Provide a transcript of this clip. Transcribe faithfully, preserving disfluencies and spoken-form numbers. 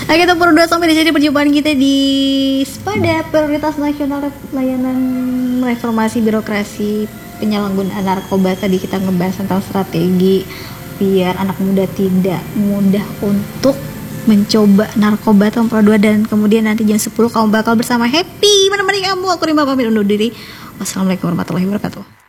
Oke, kita berdua sampai di sini perjumpaan kita di SPADA, Prioritas Nasional Layanan Reformasi Birokrasi Penyalahgunaan Narkoba. Tadi kita ngebahas tentang strategi biar anak muda tidak mudah untuk mencoba narkoba tahun dua, dan kemudian nanti jam sepuluh kamu bakal bersama Happy menemani kamu. Aku Rima pamit undur diri. Wassalamualaikum warahmatullahi wabarakatuh.